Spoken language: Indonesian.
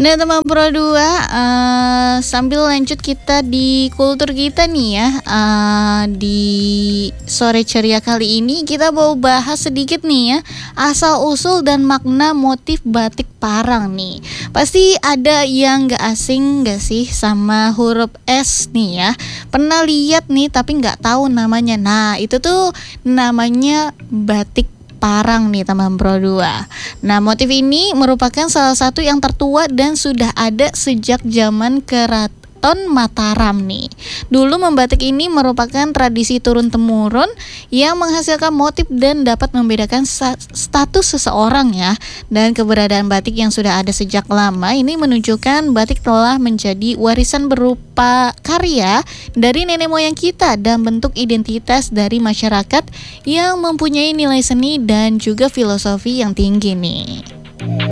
Nah teman Pro 2, sambil lanjut kita di kultur kita nih ya, di sore ceria kali ini kita mau bahas sedikit nih ya, asal-usul dan makna motif batik parang nih. Pasti ada yang gak asing gak sih sama huruf S nih ya. Pernah lihat nih tapi gak tahu namanya. Nah itu tuh namanya batik parang nih teman Pro 2. Nah motif ini merupakan salah satu yang tertua dan sudah ada sejak zaman Keraton Mataram nih. Dulu membatik ini merupakan tradisi turun-temurun yang menghasilkan motif dan dapat membedakan status seseorang ya. Dan keberadaan batik yang sudah ada sejak lama ini menunjukkan batik telah menjadi warisan berupa karya dari nenek moyang kita dan bentuk identitas dari masyarakat yang mempunyai nilai seni dan juga filosofi yang tinggi nih.